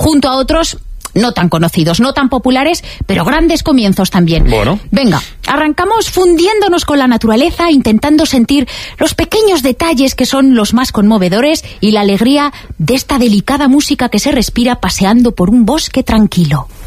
junto a otros no tan conocidos, no tan populares, pero grandes comienzos también. Bueno. Venga, arrancamos fundiéndonos con la naturaleza, intentando sentir los pequeños detalles que son los más conmovedores y la alegría de esta delicada música que se respira paseando por un bosque tranquilo.